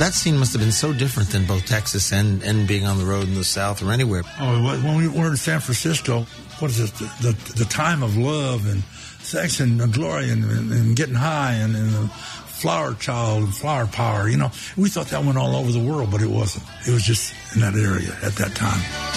That scene must have been so different than both Texas and being on the road in the South or anywhere. Oh, when we were in San Francisco, what is it? The time of love and sex and glory and getting high and the flower child and flower power. You know, we thought that went all over the world, but it wasn't. It was just in that area at that time.